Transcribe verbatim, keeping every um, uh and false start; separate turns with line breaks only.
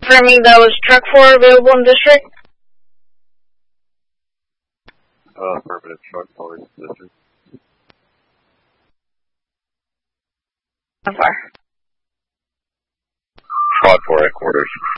Confirming that was truck four available in district.
Uh, affirmative, truck four is district.
How far?
Truck four at quarters.